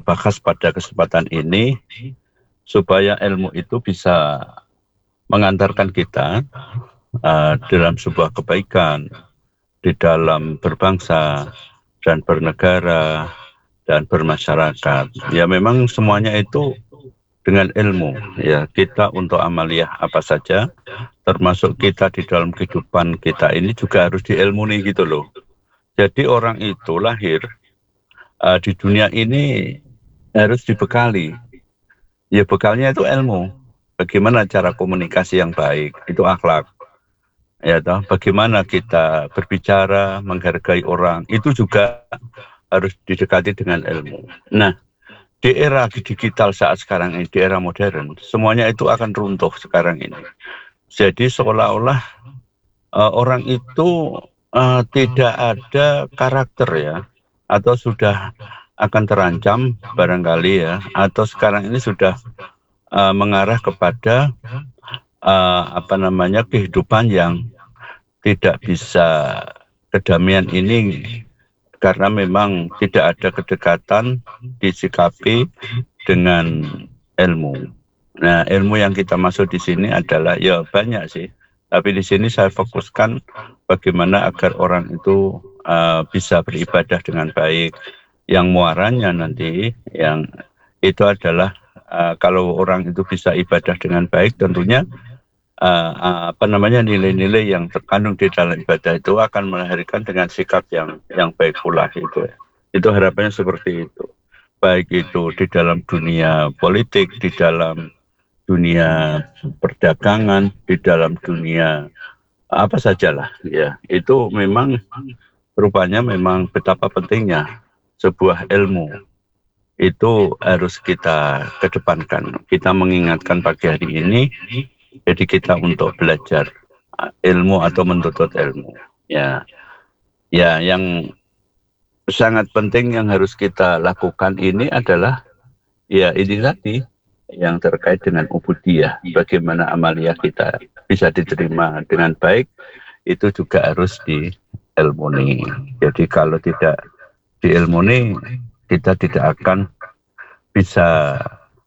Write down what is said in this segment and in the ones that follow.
bahas pada kesempatan ini supaya ilmu itu bisa mengantarkan kita dalam sebuah kebaikan, di dalam berbangsa dan bernegara dan bermasyarakat. Ya memang semuanya itu dengan ilmu. Ya kita untuk amaliyah apa saja, termasuk kita di dalam kehidupan kita ini juga harus diilmuni gitu loh. Jadi orang itu lahir di dunia ini harus dibekali. Ya bekalnya itu ilmu. Bagaimana cara komunikasi yang baik, itu akhlak. Ya toh, bagaimana kita berbicara, menghargai orang, itu juga harus didekati dengan ilmu. Nah, di era digital saat sekarang ini, di era modern, semuanya itu akan runtuh sekarang ini. Jadi seolah-olah orang itu tidak ada karakter ya, atau sudah akan terancam barangkali ya, atau sekarang ini sudah mengarah kepada kehidupan yang tidak bisa kedamaian ini karena memang tidak ada kedekatan disikapi dengan ilmu. Nah, ilmu yang kita maksud di sini adalah ya banyak sih, tapi di sini saya fokuskan bagaimana agar orang itu bisa beribadah dengan baik. Yang muaranya nanti yang itu adalah kalau orang itu bisa ibadah dengan baik, tentunya nilai-nilai yang terkandung di dalam ibadah itu akan melahirkan dengan sikap yang baik pula itu. Itu harapannya seperti itu. Baik itu di dalam dunia politik, di dalam dunia perdagangan, di dalam dunia apa sajalah ya. Itu memang rupanya memang betapa pentingnya sebuah ilmu itu harus kita kedepankan. Kita mengingatkan pagi hari ini, jadi kita untuk belajar ilmu atau menuntut ilmu. Ya, yang sangat penting yang harus kita lakukan ini adalah ya ini tadi yang terkait dengan ubudiyah. Bagaimana amaliyah kita bisa diterima dengan baik, itu juga harus diilmuni. Jadi kalau tidak diilmuni, kita tidak akan bisa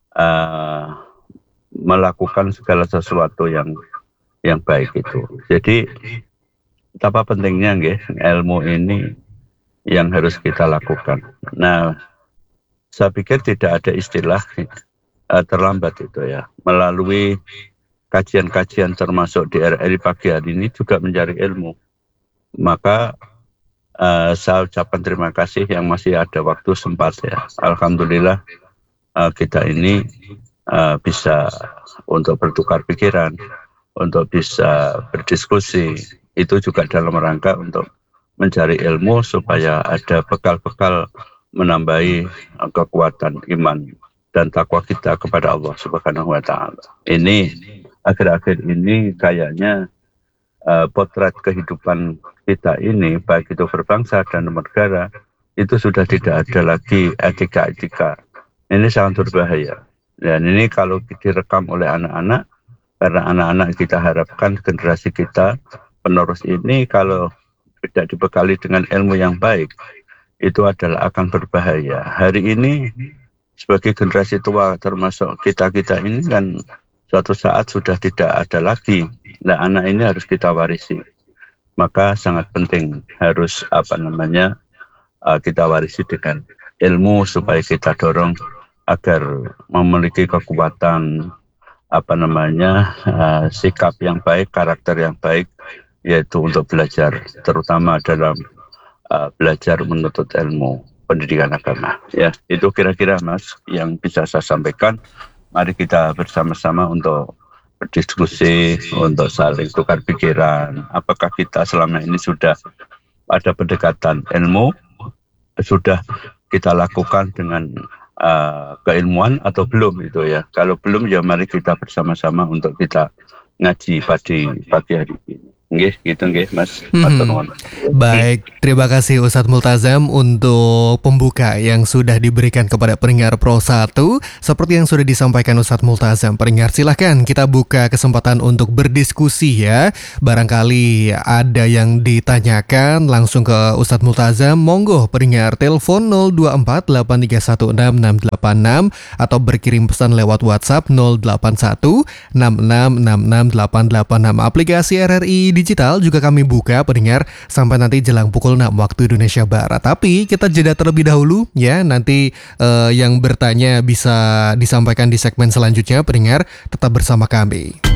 melakukan segala sesuatu yang baik itu. Jadi betapa pentingnya ilmu ini yang harus kita lakukan. Nah, saya pikir tidak ada istilah terlambat itu ya. Melalui kajian-kajian termasuk di RRI pagi hari ini juga mencari ilmu. Maka saya ucapkan terima kasih yang masih ada waktu sempat ya. Alhamdulillah kita ini bisa untuk bertukar pikiran, untuk bisa berdiskusi, itu juga dalam rangka untuk mencari ilmu supaya ada bekal-bekal menambahi kekuatan iman dan takwa kita kepada Allah Subhanahu wa Ta'ala. Ini akhir-akhir ini kayaknya potret kehidupan kita ini, baik itu berbangsa dan bernegara, itu sudah tidak ada lagi etika-etika. Ini sangat berbahaya. Dan ini kalau direkam oleh anak-anak, karena anak-anak kita harapkan generasi kita penerus ini kalau tidak dibekali dengan ilmu yang baik, itu adalah akan berbahaya. Hari ini sebagai generasi tua termasuk kita-kita ini kan suatu saat sudah tidak ada lagi. Nah, anak ini harus kita warisi. Maka sangat penting harus kita warisi dengan ilmu supaya kita dorong agar memiliki kekuatan sikap yang baik, karakter yang baik, yaitu untuk belajar, terutama dalam belajar menuntut ilmu pendidikan agama. Ya, itu kira-kira Mas yang bisa saya sampaikan. Mari kita bersama-sama untuk berdiskusi, untuk saling tukar pikiran. Apakah kita selama ini sudah ada pendekatan ilmu, sudah kita lakukan dengan keilmuan atau belum itu ya. Kalau belum ya mari kita bersama-sama untuk kita ngaji pagi hari ini. Nggih, gitu nggih, Mas. Matur Mhm. nuwun. Baik, terima kasih Ustadz Multazam untuk pembuka yang sudah diberikan kepada pendengar Pro 1. Seperti yang sudah disampaikan Ustadz Multazam, pendengar silahkan kita buka kesempatan untuk berdiskusi ya. Barangkali ada yang ditanyakan langsung ke Ustadz Multazam, monggo pendengar telepon 024 831 6686 atau berkirim pesan lewat WhatsApp 081 66668886. Aplikasi RRI Digital juga kami buka pendengar sampai nanti jelang pukul 6 waktu Indonesia Barat. Tapi kita jeda terlebih dahulu ya. Nanti yang bertanya bisa disampaikan di segmen selanjutnya pendengar. Tetap bersama kami.